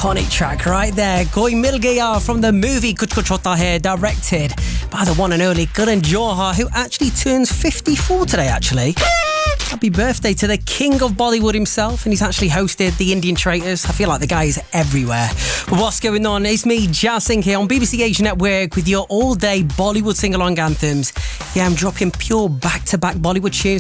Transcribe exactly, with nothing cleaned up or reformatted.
iconic track right there. Koi Mil Gaya from the movie Kuch Kuch Hota Hai, directed by the one and only Karan Johar, who actually turns fifty-four today, actually. Happy birthday to the king of Bollywood himself, and he's actually hosted the Indian Traitors. I feel like the guy is everywhere. But what's going on? It's me, Jazz Singh, here on B B C Asia Network with your all-day Bollywood sing-along anthems. Yeah, I'm dropping pure back-to-back Bollywood tunes